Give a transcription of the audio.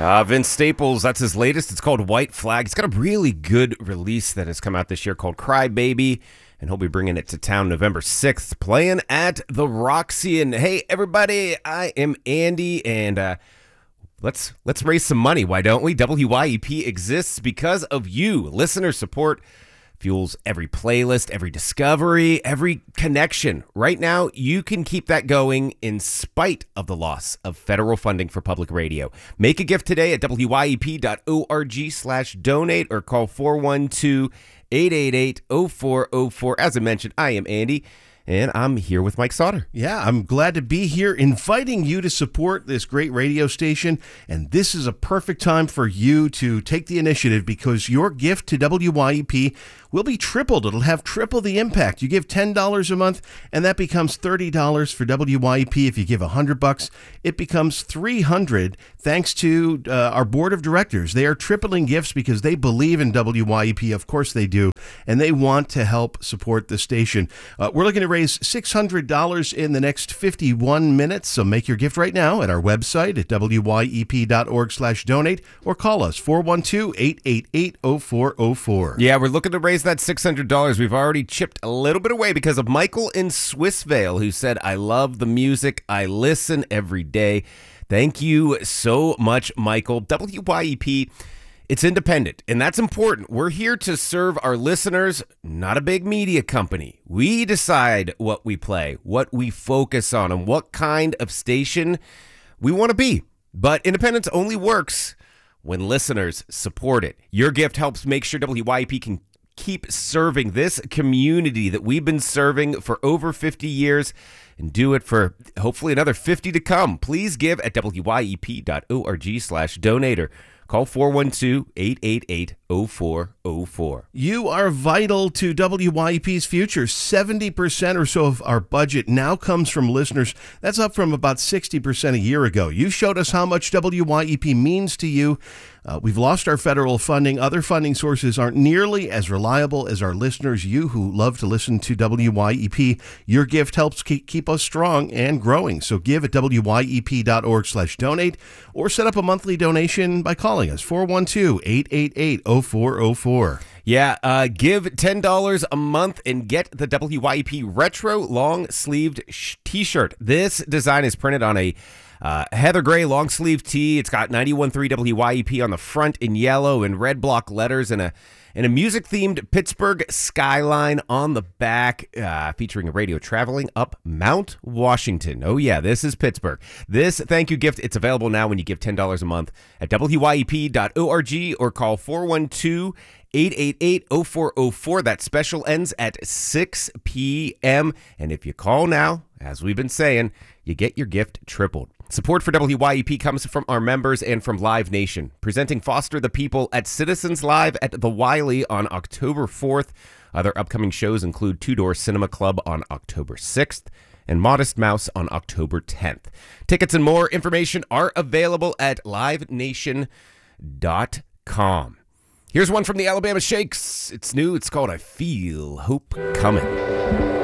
Vince Staples, that's his latest. It's called White Flag. He's got a really good release that has come out this year called Cry Baby, and he'll be bringing it to town November 6th, playing at the Roxy. And hey, everybody, I am Andy, and let's raise some money. Why don't we? WYEP exists because of you. Listener support fuels every playlist, every discovery, every connection. Right now, you can keep that going in spite of the loss of federal funding for public radio. Make a gift today at wyep.org/donate or call 412-888-0404. As I mentioned, I am Andy, and I'm here with Mike Sauter. Yeah, I'm glad to be here inviting you to support this great radio station. And this is a perfect time for you to take the initiative because your gift to WYEP will be tripled. It'll have triple the impact. You give $10 a month, and that becomes $30 for WYEP. If you give $100, it becomes $300. Thanks to our board of directors. They are tripling gifts because they believe in WYEP. Of course they do. And they want to help support the station. We're looking to raise $600 in the next 51 minutes. So make your gift right now at our website at wyep.org/donate or call us 412-888-0404. Yeah, we're looking to raise that $600. We've already chipped a little bit away because of Michael in Swissvale, who said, I love the music. I listen every day. Thank you so much, Michael. WYEP, it's independent, and that's important. We're here to serve our listeners, not a big media company. We decide what we play, what we focus on, and what kind of station we want to be. But independence only works when listeners support it. Your gift helps make sure WYEP can keep serving this community that we've been serving for over 50 years and do it for hopefully another 50 to come. Please give at wyep.org/donate or call 412-888-0404. You are vital to WYEP's future. 70% or so of our budget now comes from listeners. That's up from about 60% a year ago. You showed us how much WYEP means to you. We've lost our federal funding. Other funding sources aren't nearly as reliable as our listeners, you who love to listen to WYEP. Your gift helps keep us strong and growing. So give at wyep.org/donate or set up a monthly donation by calling us 412-888-0404. Yeah, give $10 a month and get the WYEP Retro long-sleeved t-shirt. This design is printed on a heather gray long sleeve tee. It's got 91.3 WYEP on the front in yellow and red block letters and a music themed Pittsburgh skyline on the back, featuring a radio traveling up Mount Washington. Oh yeah, this is Pittsburgh. This thank you gift, it's available now when you give $10 a month at wyep.org or call 412-888-0404. That special ends at 6 p.m. And if you call now, as we've been saying, you get your gift tripled. Support for WYEP comes from our members and from Live Nation, presenting Foster the People at Citizens Live at the Wiley on October 4th. Other upcoming shows include Two Door Cinema Club on October 6th and Modest Mouse on October 10th. Tickets and more information are available at livenation.com. Here's one from the Alabama Shakes. It's new. It's called I Feel Hope Coming.